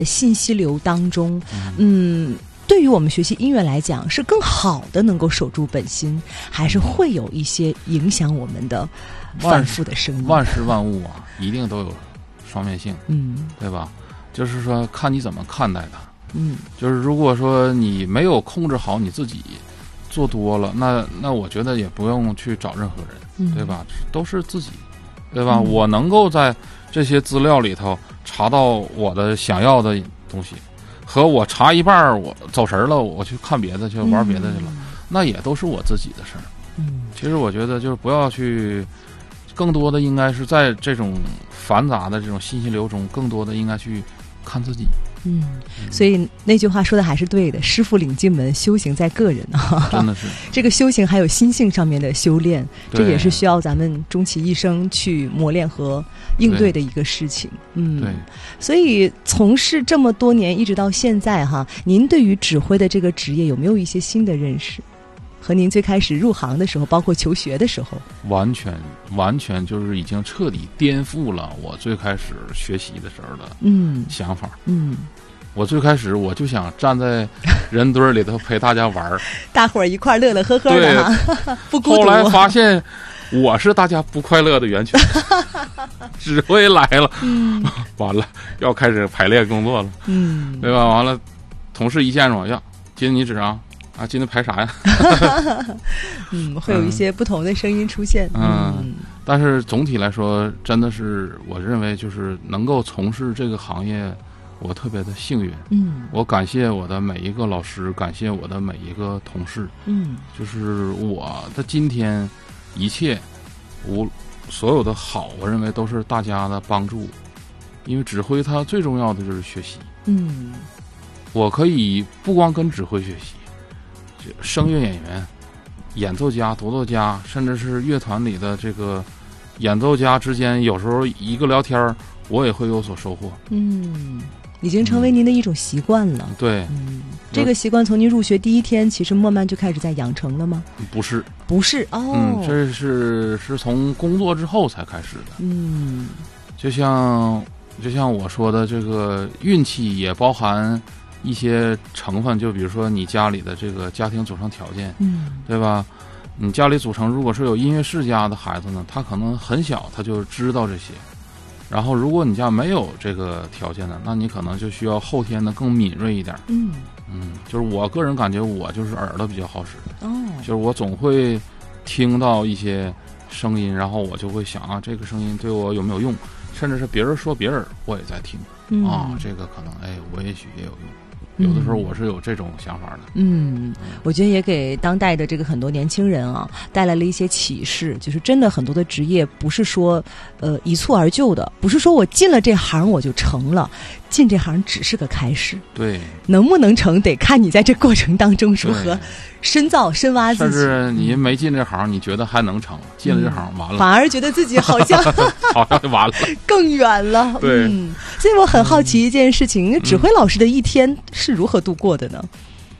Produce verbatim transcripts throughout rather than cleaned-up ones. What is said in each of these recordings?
信息流当中，嗯。嗯对于我们学习音乐来讲，是更好的能够守住本心，还是会有一些影响我们的反复的声音？ 万事万物啊，一定都有双面性， 嗯， 对吧？就是说，看你怎么看待它。 嗯， 就是如果说你没有控制好你自己，做多了，那那我觉得也不用去找任何人， 嗯、 对吧？都是自己，对吧？嗯、我能够在这些资料里头查到我的想要的东西。和我查一半我走神了，我去看别的去玩别的去了，嗯、那也都是我自己的事儿。 嗯， 其实我觉得就是不要去，更多的应该是在这种繁杂的这种信息流中，更多的应该去看自己。 嗯，所以那句话说的还是对的，师父领进门，修行在个人啊。 真的是这个修行还有心性上面的修炼，这也是需要咱们终其一生去磨练和应对的一个事情。嗯， 对。 所以从事这么多年一直到现在哈，您对于指挥的这个职业有没有一些新的认识？和您最开始入行的时候，包括求学的时候， 完全完全就是已经彻底颠覆了我最开始学习的时候的嗯想法。 嗯， 我最开始我就想站在人堆里头陪大家玩大伙儿一块乐乐呵呵的哈，不孤独。 后来发现我是大家不快乐的源泉，指挥来了， 嗯， 完了要开始排练工作了， 嗯， 对吧？完了，同事一见着我，呀，今天你指啊？啊，今天排啥呀？ 嗯，会有一些不同的声音出现。 嗯，嗯但是总体来说，真的是我认为就是能够从事这个行业，我特别的幸运。 嗯， 我感谢我的每一个老师，感谢我的每一个同事。 嗯， 就是我的今天一切，无所有的好，我认为都是大家的帮助。因为指挥它最重要的就是学习。 嗯， 我可以不光跟指挥学习。声乐演员、演奏家、独奏家，甚至是乐团里的这个演奏家之间，有时候一个聊天，我也会有所收获。 嗯，已经成为您的一种习惯了。 嗯、对， 嗯，这个习惯从您入学第一天，其实慢慢就开始在养成了吗？ 不是， 不是哦， 嗯，这是是从工作之后才开始的。 嗯， 就像就像我说的，这个运气也包含一些成分，就比如说你家里的这个家庭组成条件， 嗯， 对吧？你家里组成如果是有音乐世家的孩子呢，他可能很小他就知道这些。然后如果你家没有这个条件的，那你可能就需要后天的更敏锐一点。 嗯嗯，就是我个人感觉我就是耳朵比较好使。 哦， 就是我总会听到一些声音，然后我就会想啊，这个声音对我有没有用？甚至是别人说别人，我也在听。 嗯、 啊，这个可能哎，我也许也有用。有的时候我是有这种想法的。 嗯，我觉得也给当代的这个很多年轻人啊带来了一些启示，就是真的很多的职业不是说呃一蹴而就的，不是说我进了这行我就成了，进这行只是个开始。 对， 能不能成得看你在这过程当中如何深造深挖自己。 甚至你没进这行，你觉得还能成，进了这行完了， 嗯、反而觉得自己好像好像就完了， 更远了。 对、 嗯，所以我很好奇一件事情，嗯、指挥老师的一天是如何度过的呢？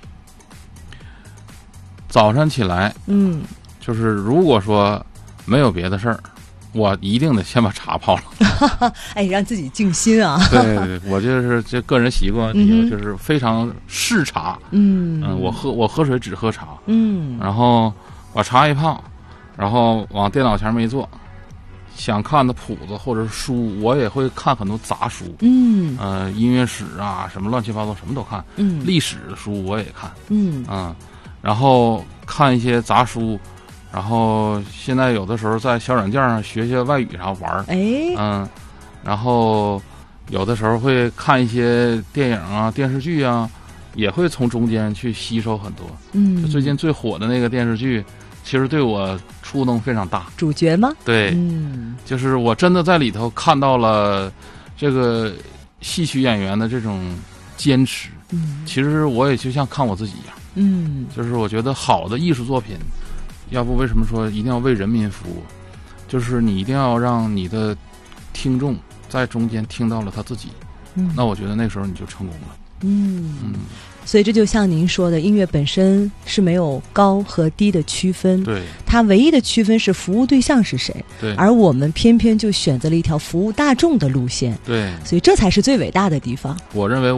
早上起来， 嗯， 就是如果说没有别的事儿，我一定得先把茶泡了。 哎，让自己静心啊！ 对对对，我就是这个人习惯，嗯、就是非常嗜茶。 嗯嗯，我喝我喝水只喝茶。 嗯， 然后把茶一泡，然后往电脑前面一坐，想看的谱子或者是书，我也会看很多杂书。 嗯， 呃，音乐史啊，什么乱七八糟什么都看。 嗯， 历史的书我也看。 嗯嗯，然后看一些杂书。然后现在有的时候在小软件上学些外语啥玩儿， 哎， 嗯，然后有的时候会看一些电影啊、电视剧啊，也会从中间去吸收很多。 嗯， 最近最火的那个电视剧，其实对我触动非常大。 主角吗？ 对， 嗯， 就是我真的在里头看到了这个戏曲演员的这种坚持。 嗯， 其实我也就像看我自己一样。 嗯， 就是我觉得好的艺术作品。要不为什么说一定要为人民服务？就是你一定要让你的听众在中间听到了他自己， 嗯， 那我觉得那时候你就成功了。 嗯嗯， 所以这就像您说的，音乐本身是没有高和低的区分， 对， 它唯一的区分是服务对象是谁， 对， 而我们偏偏就选择了一条服务大众的路线， 对， 所以这才是最伟大的地方。 我认为